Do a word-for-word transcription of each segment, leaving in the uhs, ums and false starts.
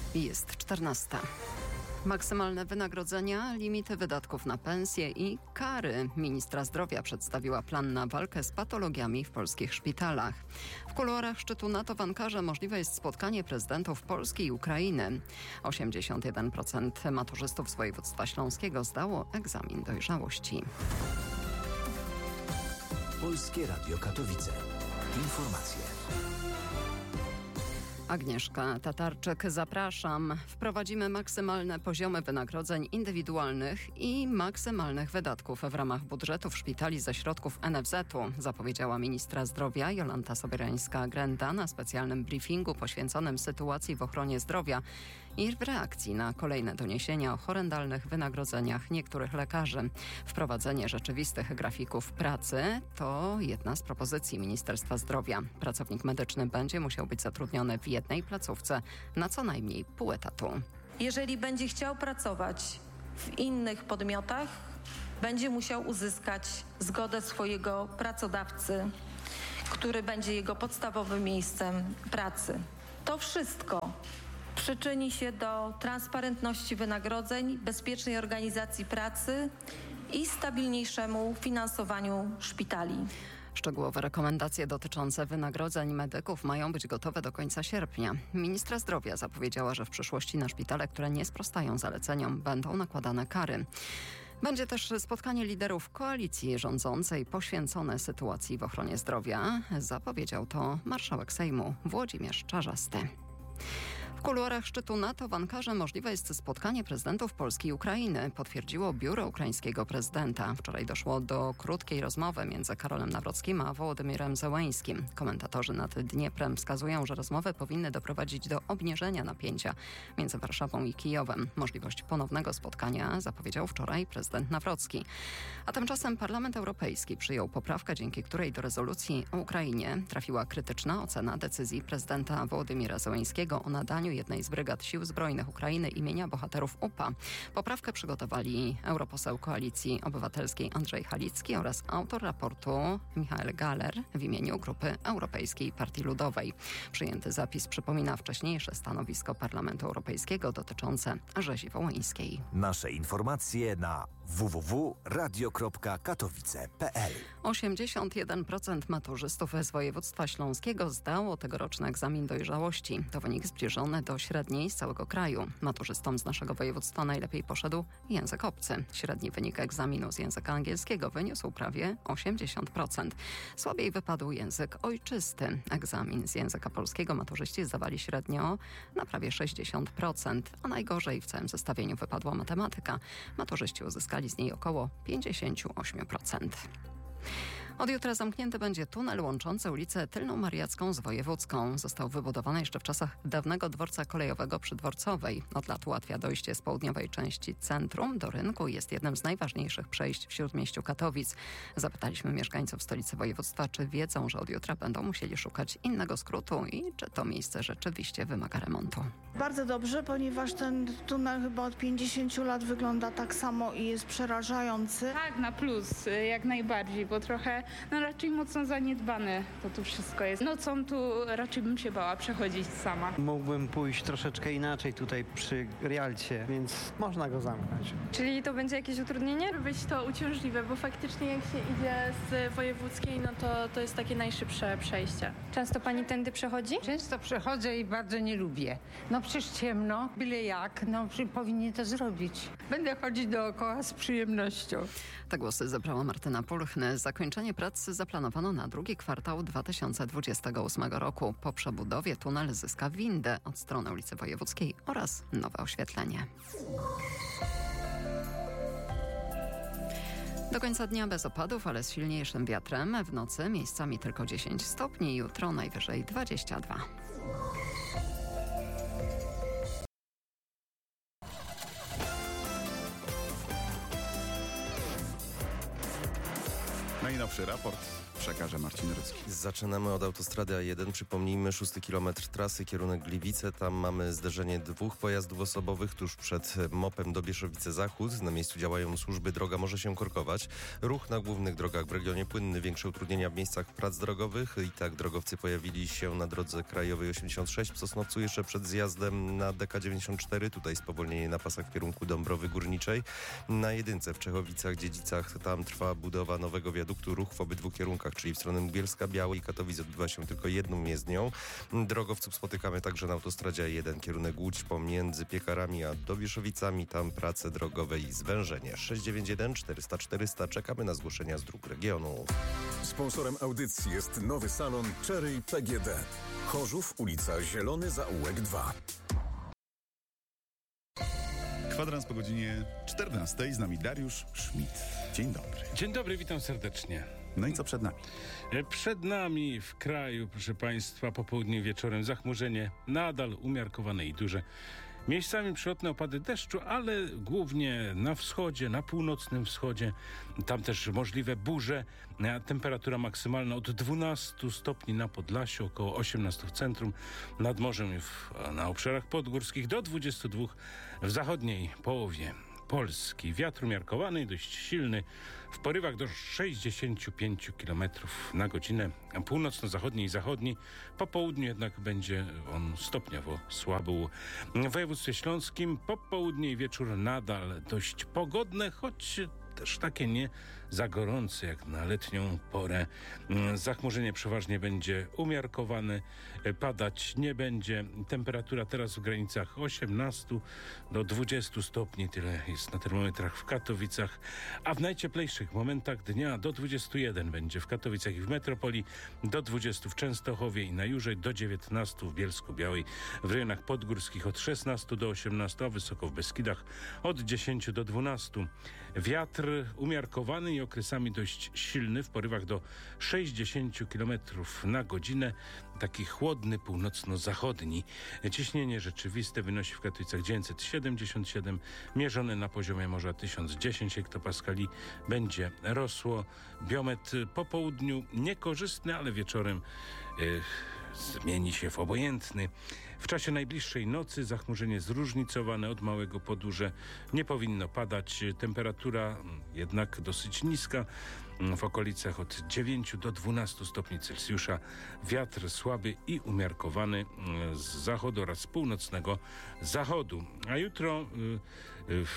Jest czternasta. Maksymalne wynagrodzenia, limity wydatków na pensje i kary. Ministra zdrowia przedstawiła plan na walkę z patologiami w polskich szpitalach. W kuluarach szczytu NATO w Ankarze możliwe jest spotkanie prezydentów Polski i Ukrainy. osiemdziesiąt jeden procent maturzystów z województwa śląskiego zdało egzamin dojrzałości. Polskie Radio Katowice. Informacje. Agnieszka Tatarczyk, zapraszam. Wprowadzimy maksymalne poziomy wynagrodzeń indywidualnych i maksymalnych wydatków w ramach budżetów szpitali ze środków N F Z u, zapowiedziała ministra zdrowia Jolanta Sobierańska-Grenda na specjalnym briefingu poświęconym sytuacji w ochronie zdrowia i w reakcji na kolejne doniesienia o horrendalnych wynagrodzeniach niektórych lekarzy. Wprowadzenie rzeczywistych grafików pracy to jedna z propozycji Ministerstwa Zdrowia. Pracownik medyczny będzie musiał być zatrudniony w jednej placówce na co najmniej pół etatu. Jeżeli będzie chciał pracować w innych podmiotach, będzie musiał uzyskać zgodę swojego pracodawcy, który będzie jego podstawowym miejscem pracy. To wszystko przyczyni się do transparentności wynagrodzeń, bezpiecznej organizacji pracy i stabilniejszemu finansowaniu szpitali. Szczegółowe rekomendacje dotyczące wynagrodzeń medyków mają być gotowe do końca sierpnia. Ministra zdrowia zapowiedziała, że w przyszłości na szpitale, które nie sprostają zaleceniom, będą nakładane kary. Będzie też spotkanie liderów koalicji rządzącej poświęcone sytuacji w ochronie zdrowia. Zapowiedział to marszałek Sejmu Włodzimierz Czarzasty. W kuluarach szczytu NATO w Ankarze możliwe jest spotkanie prezydentów Polski i Ukrainy, potwierdziło biuro ukraińskiego prezydenta. Wczoraj doszło do krótkiej rozmowy między Karolem Nawrockim a Wołodymirem Zełeńskim. Komentatorzy nad Dnieprem wskazują, że rozmowy powinny doprowadzić do obniżenia napięcia między Warszawą i Kijowem. Możliwość ponownego spotkania zapowiedział wczoraj prezydent Nawrocki. A tymczasem Parlament Europejski przyjął poprawkę, dzięki której do rezolucji o Ukrainie trafiła krytyczna ocena decyzji prezydenta Wołodymira Zełeńskiego o nadaniu jednej z brygad Sił Zbrojnych Ukrainy imienia bohaterów U P A. Poprawkę przygotowali europoseł Koalicji Obywatelskiej Andrzej Halicki oraz autor raportu Michał Galler w imieniu Grupy Europejskiej Partii Ludowej. Przyjęty zapis przypomina wcześniejsze stanowisko Parlamentu Europejskiego dotyczące rzezi wołyńskiej. Nasze informacje na w w w kropka radio kropka katowice kropka p l. osiemdziesiąt jeden procent maturzystów z województwa śląskiego zdało tegoroczny egzamin dojrzałości. To wynik zbliżony do średniej z całego kraju. Maturzystom z naszego województwa najlepiej poszedł język obcy. Średni wynik egzaminu z języka angielskiego wyniósł prawie osiemdziesiąt procent. Słabiej wypadł język ojczysty. Egzamin z języka polskiego maturzyści zdawali średnio na prawie sześćdziesiąt procent, a najgorzej w całym zestawieniu wypadła matematyka. Maturzyści uzyskali z niej około pięćdziesiąt osiem procent. Od jutra zamknięty będzie tunel łączący ulicę Tylną Mariacką z Wojewódzką. Został wybudowany jeszcze w czasach dawnego dworca kolejowego przy Dworcowej. Od lat ułatwia dojście z południowej części centrum do rynku i jest jednym z najważniejszych przejść w śródmieściu Katowic. Zapytaliśmy mieszkańców stolicy województwa, czy wiedzą, że od jutra będą musieli szukać innego skrótu i czy to miejsce rzeczywiście wymaga remontu. Bardzo dobrze, ponieważ ten tunel chyba od pięćdziesięciu lat wygląda tak samo i jest przerażający. Tak, na plus, jak najbardziej, bo trochę no raczej mocno zaniedbane to tu wszystko jest. Nocą tu raczej bym się bała przechodzić sama. Mógłbym pójść troszeczkę inaczej tutaj przy Rialcie, więc można go zamknąć. Czyli to będzie jakieś utrudnienie? Być to uciążliwe, bo faktycznie jak się idzie z Wojewódzkiej, no to to jest takie najszybsze przejście. Często pani tędy przechodzi? Często przechodzę i bardzo nie lubię. No przecież ciemno, byle jak, no powinni to zrobić. Będę chodzić dookoła z przyjemnością. Te głosy zebrała Martyna Pulchny. Zakończenie prac zaplanowano na drugi kwartał dwa tysiące dwudziestego ósmego roku. Po przebudowie tunel zyska windę od strony ulicy Wojewódzkiej oraz nowe oświetlenie. Do końca dnia bez opadów, ale z silniejszym wiatrem. W nocy miejscami tylko dziesięć stopni, jutro najwyżej dwadzieścia dwa. Najnowszy raport przekaże Marcin Rudzki. Zaczynamy od autostrady A jeden. Przypomnijmy, szósty kilometr trasy, kierunek Gliwice. Tam mamy zderzenie dwóch pojazdów osobowych tuż przed mopem do Bieszowice-Zachód. Na miejscu działają służby, droga może się korkować. Ruch na głównych drogach w regionie płynny, większe utrudnienia w miejscach prac drogowych. I tak drogowcy pojawili się na drodze krajowej osiemdziesiąt sześć w Sosnowcu jeszcze przed zjazdem na D K dziewięćdziesiąt cztery. Tutaj spowolnienie na pasach w kierunku Dąbrowy Górniczej. Na jedynce w Czechowicach, Dziedzicach, tam trwa budowa nowego wiaduktu. Ruch w obydwu kierunkach, czyli w stronę Bielska-Białej i Katowic odbywa się tylko jedną jezdnią. Drogowców spotykamy także na autostradzie A jeden, kierunek Łódź pomiędzy Piekarami a Dobieszowicami. Tam prace drogowe i zwężenie. sześć dziewięć jeden czterysta czterysta. Czekamy na zgłoszenia z dróg regionu. Sponsorem audycji jest nowy salon Cherry P G D. Chorzów, ulica Zielony Zaułek dwa. Kwadrans po godzinie czternastej. Z nami Dariusz Schmidt. Dzień dobry. Dzień dobry, witam serdecznie. No i co przed nami? Przed nami w kraju, proszę Państwa, po południu wieczorem zachmurzenie nadal umiarkowane i duże. Miejscami przelotne opady deszczu, ale głównie na wschodzie, na północnym wschodzie. Tam też możliwe burze. Temperatura maksymalna od dwunastu stopni na Podlasiu, około osiemnastu w centrum, nad morzem i w, na obszarach podgórskich do dwudziestu dwóch w zachodniej połowie Polski. Wiatr umiarkowany, dość silny, w porywach do sześćdziesięciu pięciu kilometrów na godzinę. Północno-zachodni i zachodni. Po południu jednak będzie on stopniowo słabł. W województwie śląskim popołudnie i wieczór nadal dość pogodne, choć też takie nie za gorące jak na letnią porę. Zachmurzenie przeważnie będzie umiarkowane, padać nie będzie. Temperatura teraz w granicach osiemnastu do dwudziestu stopni, tyle jest na termometrach w Katowicach, a w najcieplejszych momentach dnia do dwudziestu jeden będzie w Katowicach i w metropolii, do dwudziestu w Częstochowie i na Jurzej, do dziewiętnastu w Bielsku-Białej, w rejonach podgórskich od szesnastu do osiemnastu, a wysoko w Beskidach od dziesięciu do dwunastu. Wiatr umiarkowany i okresami dość silny, w porywach do sześćdziesięciu kilometrów na godzinę, taki chłodny północno-zachodni. Ciśnienie rzeczywiste wynosi w Katowicach dziewięćset siedemdziesiąt siedem, mierzone na poziomie morza tysiąc dziesięć hektopaskali, będzie rosło. Biometr po południu niekorzystny, ale wieczorem yy, zmieni się w obojętny. W czasie najbliższej nocy zachmurzenie zróżnicowane, od małego po duże. Nie powinno padać. Temperatura jednak dosyć niska, w okolicach od dziewięciu do dwunastu stopni Celsjusza. Wiatr słaby i umiarkowany z zachodu oraz z północnego zachodu. A jutro yy, yy,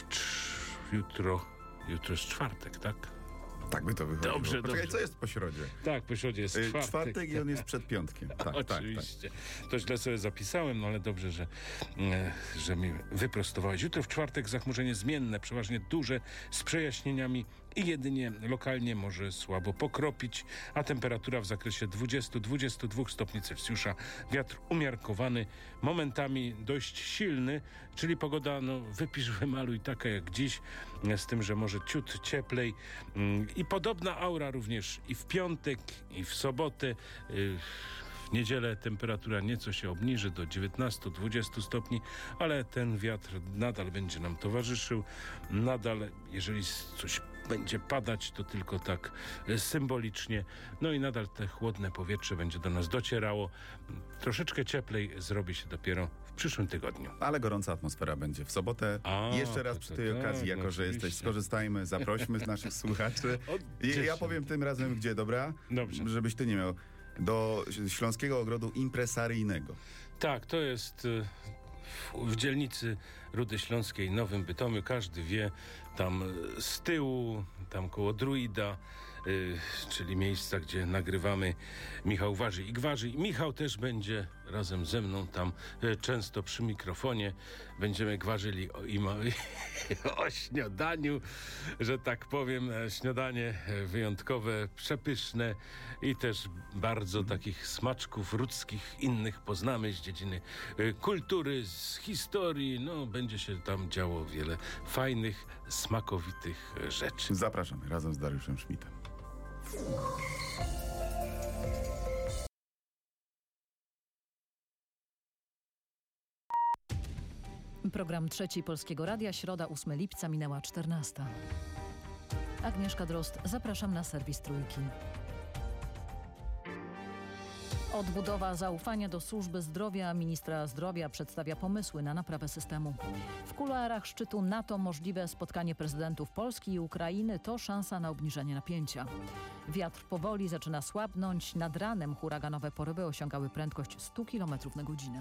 jutro jutro jest czwartek, tak? Tak by to wychodziło. Dobrze, Poczekaj, dobrze. co jest po środzie? Tak, po środzie jest czwartek. Czwartek i on jest przed piątkiem. Tak, Oczywiście. Tak, tak. To źle sobie zapisałem, no ale dobrze, że, że mi wyprostowałeś. Jutro w czwartek zachmurzenie zmienne, przeważnie duże, z przejaśnieniami i jedynie lokalnie może słabo pokropić, a temperatura w zakresie dwudziestu do dwudziestu dwóch stopni Celsjusza. Wiatr umiarkowany, momentami dość silny, czyli pogoda, no wypisz, wymaluj, taka jak dziś, z tym, że może ciut cieplej. I podobna aura również i w piątek, i w sobotę. W niedzielę temperatura nieco się obniży do dziewiętnastu do dwudziestu stopni, ale ten wiatr nadal będzie nam towarzyszył. Nadal, jeżeli coś będzie padać, to tylko tak symbolicznie. No i nadal te chłodne powietrze będzie do nas docierało. Troszeczkę cieplej zrobi się dopiero w przyszłym tygodniu. Ale gorąca atmosfera będzie w sobotę. A, I jeszcze raz to, przy to, tej tak, okazji, jako no że jesteś, oczywiście. skorzystajmy, zaprośmy z naszych słuchaczy. I ja powiem tym razem, gdzie, dobra? Dobrze. Żebyś ty nie miał. Do Śląskiego Ogrodu Impresaryjnego. Tak, to jest y, w, w dzielnicy Rudy Śląskiej, Nowym Bytomiu. Każdy wie, tam y, z tyłu, tam koło Druida, y, czyli miejsca, gdzie nagrywamy, Michał waży i gwarzy. I Michał też będzie razem ze mną tam y, często przy mikrofonie. Będziemy gwarzyli o, i ma, o śniadaniu, że tak powiem. Śniadanie wyjątkowe, przepyszne i też bardzo takich smaczków rudzkich, innych poznamy z dziedziny y, kultury, z historii. No, będzie się tam działo wiele fajnych, smakowitych rzeczy. Zapraszamy razem z Dariuszem Schmidtem. Program Trzeci Polskiego Radia, środa ósmego lipca, minęła czternasta. Agnieszka Drozd, zapraszam na serwis Trójki. Odbudowa zaufania do służby zdrowia. Ministra zdrowia przedstawia pomysły na naprawę systemu. W kuluarach szczytu NATO możliwe spotkanie prezydentów Polski i Ukrainy to szansa na obniżenie napięcia. Wiatr powoli zaczyna słabnąć. Nad ranem huraganowe porywy osiągały prędkość sto kilometrów na godzinę.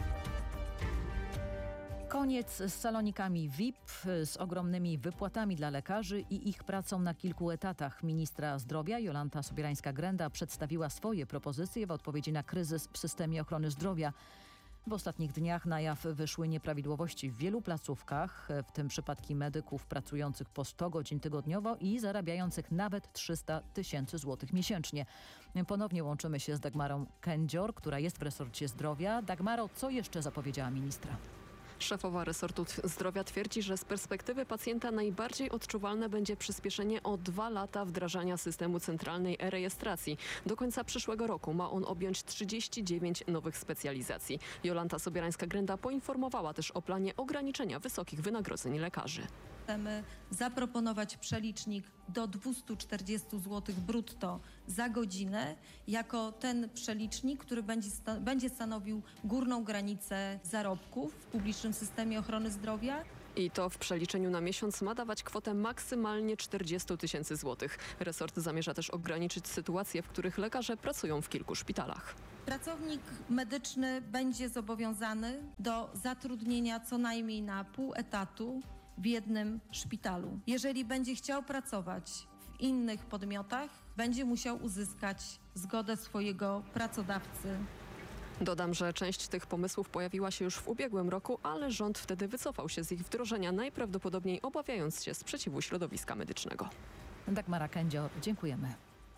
Koniec z salonikami V I P, z ogromnymi wypłatami dla lekarzy i ich pracą na kilku etatach. Ministra zdrowia Jolanta Sobierańska-Grenda przedstawiła swoje propozycje w odpowiedzi na kryzys w systemie ochrony zdrowia. W ostatnich dniach na jaw wyszły nieprawidłowości w wielu placówkach, w tym przypadki medyków pracujących po sto godzin tygodniowo i zarabiających nawet trzysta tysięcy złotych miesięcznie. Ponownie łączymy się z Dagmarą Kędzior, która jest w resorcie zdrowia. Dagmaro, co jeszcze zapowiedziała ministra? Szefowa resortu zdrowia twierdzi, że z perspektywy pacjenta najbardziej odczuwalne będzie przyspieszenie o dwa lata wdrażania systemu centralnej e-rejestracji. Do końca przyszłego roku ma on objąć trzydzieści dziewięć nowych specjalizacji. Jolanta Sobierańska-Grenda poinformowała też o planie ograniczenia wysokich wynagrodzeń lekarzy. Chcemy zaproponować przelicznik do dwieście czterdzieści złotych brutto za godzinę jako ten przelicznik, który będzie, sta- będzie stanowił górną granicę zarobków w publicznym systemie ochrony zdrowia. I to w przeliczeniu na miesiąc ma dawać kwotę maksymalnie czterdzieści tysięcy złotych. Resort zamierza też ograniczyć sytuacje, w których lekarze pracują w kilku szpitalach. Pracownik medyczny będzie zobowiązany do zatrudnienia co najmniej na pół etatu w jednym szpitalu. Jeżeli będzie chciał pracować w innych podmiotach, będzie musiał uzyskać zgodę swojego pracodawcy. Dodam, że część tych pomysłów pojawiła się już w ubiegłym roku, ale rząd wtedy wycofał się z ich wdrożenia, najprawdopodobniej obawiając się sprzeciwu środowiska medycznego. Dagmara Kędzior, dziękujemy.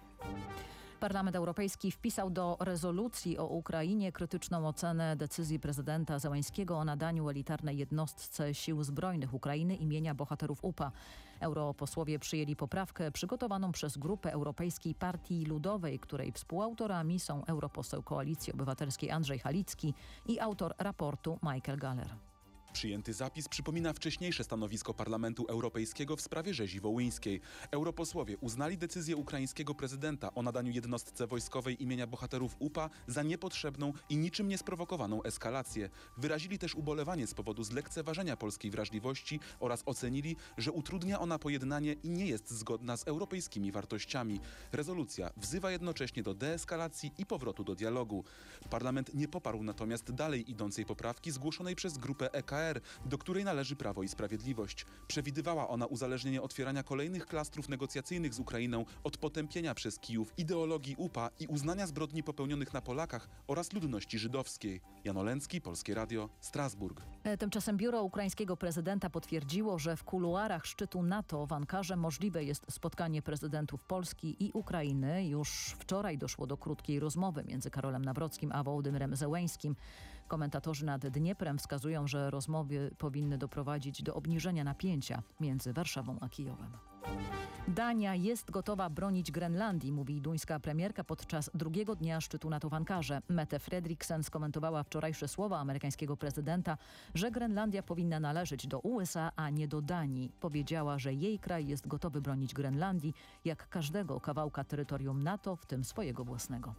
Parlament Europejski wpisał do rezolucji o Ukrainie krytyczną ocenę decyzji prezydenta Zełańskiego o nadaniu elitarnej jednostce sił zbrojnych Ukrainy imienia bohaterów U P A. Europosłowie przyjęli poprawkę przygotowaną przez Grupę Europejskiej Partii Ludowej, której współautorami są europoseł Koalicji Obywatelskiej Andrzej Halicki i autor raportu Michael Galler. Przyjęty zapis przypomina wcześniejsze stanowisko Parlamentu Europejskiego w sprawie rzezi wołyńskiej. Europosłowie uznali decyzję ukraińskiego prezydenta o nadaniu jednostce wojskowej imienia bohaterów U P A za niepotrzebną i niczym niesprowokowaną eskalację. Wyrazili też ubolewanie z powodu zlekceważenia polskiej wrażliwości oraz ocenili, że utrudnia ona pojednanie i nie jest zgodna z europejskimi wartościami. Rezolucja wzywa jednocześnie do deeskalacji i powrotu do dialogu. Parlament nie poparł natomiast dalej idącej poprawki zgłoszonej przez grupę E K R, do której należy Prawo i Sprawiedliwość. Przewidywała ona uzależnienie otwierania kolejnych klastrów negocjacyjnych z Ukrainą od potępienia przez Kijów ideologii U P A i uznania zbrodni popełnionych na Polakach oraz ludności żydowskiej. Jan Oleński, Polskie Radio, Strasburg. Tymczasem biuro ukraińskiego prezydenta potwierdziło, że w kuluarach szczytu NATO w Ankarze możliwe jest spotkanie prezydentów Polski i Ukrainy. Już wczoraj doszło do krótkiej rozmowy między Karolem Nawrockim a Wołodymyrem Zełeńskim. Komentatorzy nad Dnieprem wskazują, że rozmowy powinny doprowadzić do obniżenia napięcia między Warszawą a Kijowem. Dania jest gotowa bronić Grenlandii, mówi duńska premierka podczas drugiego dnia szczytu NATO w Ankarze. Mette Frederiksen skomentowała wczorajsze słowa amerykańskiego prezydenta, że Grenlandia powinna należeć do U S A, a nie do Danii. Powiedziała, że jej kraj jest gotowy bronić Grenlandii jak każdego kawałka terytorium NATO, w tym swojego własnego.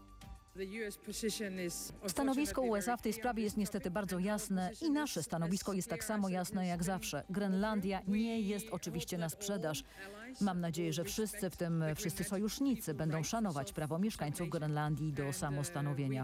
Stanowisko U S A w tej sprawie jest niestety bardzo jasne i nasze stanowisko jest tak samo jasne jak zawsze. Grenlandia nie jest oczywiście na sprzedaż. Mam nadzieję, że wszyscy, w tym wszyscy sojusznicy, będą szanować prawo mieszkańców Grenlandii do samostanowienia.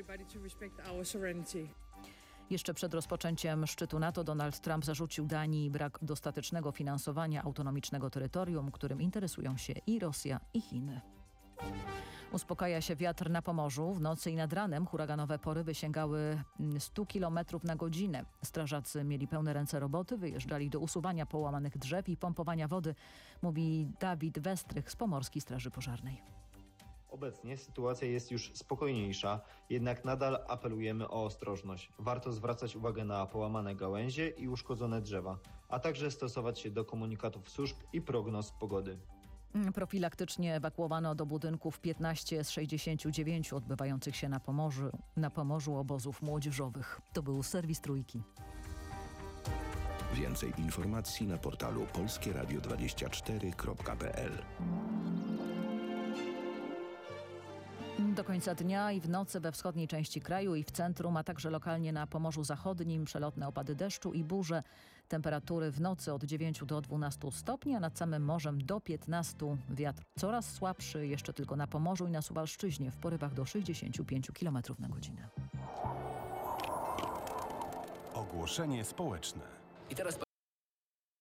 Jeszcze przed rozpoczęciem szczytu NATO Donald Trump zarzucił Danii brak dostatecznego finansowania autonomicznego terytorium, którym interesują się i Rosja, i Chiny. Uspokaja się wiatr na Pomorzu. W nocy i nad ranem huraganowe porywy sięgały sto kilometrów na godzinę. Strażacy mieli pełne ręce roboty, wyjeżdżali do usuwania połamanych drzew i pompowania wody, mówi Dawid Westrych z Pomorskiej Straży Pożarnej. Obecnie sytuacja jest już spokojniejsza, jednak nadal apelujemy o ostrożność. Warto zwracać uwagę na połamane gałęzie i uszkodzone drzewa, a także stosować się do komunikatów służb i prognoz pogody. Profilaktycznie ewakuowano do budynków piętnaście z sześćdziesięciu dziewięciu odbywających się na Pomorzu, na Pomorzu obozów młodzieżowych. To był serwis Trójki. Więcej informacji na portalu polskie radio dwadzieścia cztery kropka p l. Do końca dnia i w nocy we wschodniej części kraju i w centrum, a także lokalnie na Pomorzu Zachodnim przelotne opady deszczu i burze. Temperatury w nocy od dziewięciu do dwunastu stopni, a nad samym morzem do piętnastu. Wiatr coraz słabszy, jeszcze tylko na Pomorzu i na Suwalszczyźnie w porywach do sześćdziesięciu pięciu kilometrów na godzinę. Ogłoszenie społeczne. I teraz